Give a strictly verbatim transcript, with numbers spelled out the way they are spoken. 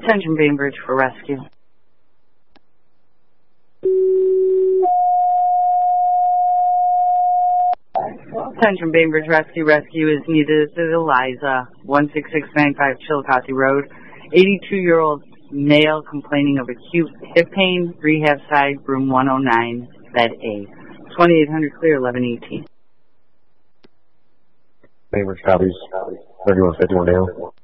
Attention Bainbridge for rescue. Attention Bainbridge Rescue. Rescue is needed. This is Eliza, one six six nine five Chillicothe Road. eighty-two-year-old male complaining of acute hip pain, rehab side, room one oh nine, bed A. twenty-eight hundred clear, eleven eighteen. Bainbridge copies. thirty-one fifty-one down.